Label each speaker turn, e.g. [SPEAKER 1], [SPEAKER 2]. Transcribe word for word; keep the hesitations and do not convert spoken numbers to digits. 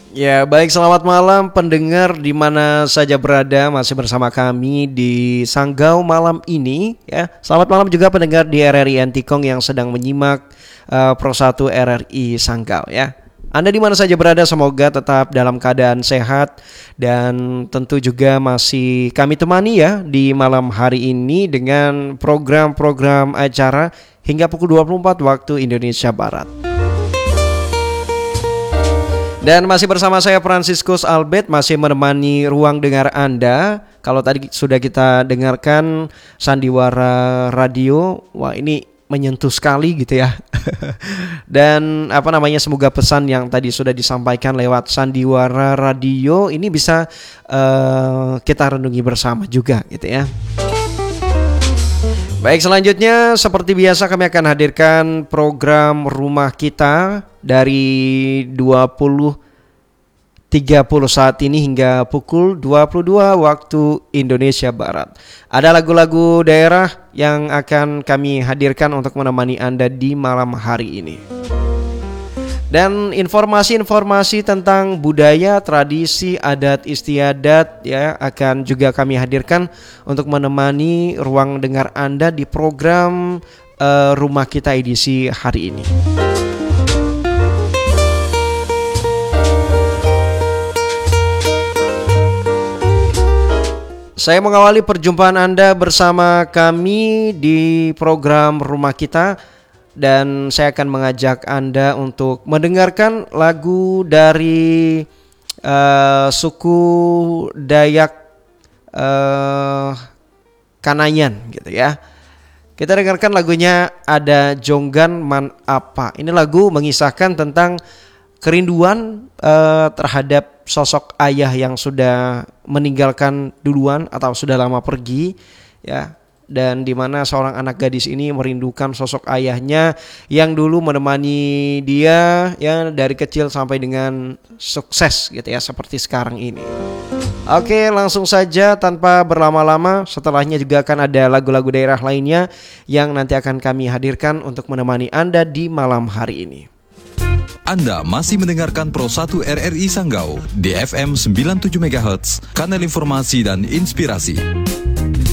[SPEAKER 1] Ya, baik, selamat malam pendengar di mana saja berada, masih bersama kami di Sanggau malam ini ya. Selamat malam juga pendengar di R R I Antikong yang sedang menyimak uh, Pro satu R R I Sanggau ya. Anda di mana saja berada, semoga tetap dalam keadaan sehat dan tentu juga masih kami temani ya di malam hari ini dengan program-program acara hingga pukul dua puluh empat waktu Indonesia Barat. Dan masih bersama saya Franciscus Albert, masih menemani ruang dengar Anda. Kalau tadi sudah kita dengarkan sandiwara radio, wah ini menyentuh sekali gitu ya. Dan apa namanya, semoga pesan yang tadi sudah disampaikan lewat sandiwara radio ini bisa uh, kita renungi bersama juga gitu ya. Baik, selanjutnya seperti biasa kami akan hadirkan program Rumah Kita dari dua puluh tiga puluh saat ini hingga pukul dua puluh dua waktu Indonesia Barat. Ada lagu-lagu daerah yang akan kami hadirkan untuk menemani Anda di malam hari ini. Dan informasi-informasi tentang budaya, tradisi, adat istiadat ya akan juga kami hadirkan untuk menemani ruang dengar Anda di program uh, Rumah Kita edisi hari ini. Saya mengawali perjumpaan Anda bersama kami di program Rumah Kita. Dan saya akan mengajak Anda untuk mendengarkan lagu dari uh, suku Dayak uh, Kanayan gitu ya. Kita dengarkan lagunya Ada Jonggan Man Apa. Ini lagu mengisahkan tentang kerinduan uh, terhadap sosok ayah yang sudah meninggalkan duluan atau sudah lama pergi ya. Dan di mana seorang anak gadis ini merindukan sosok ayahnya yang dulu menemani dia ya dari kecil sampai dengan sukses gitu ya seperti sekarang ini. Oke, langsung saja tanpa berlama-lama, setelahnya juga akan ada lagu-lagu daerah lainnya yang nanti akan kami hadirkan untuk menemani Anda di malam hari ini.
[SPEAKER 2] Anda masih mendengarkan Pro satu R R I Sanggau di F M sembilan puluh tujuh megahertz, kanal informasi dan inspirasi.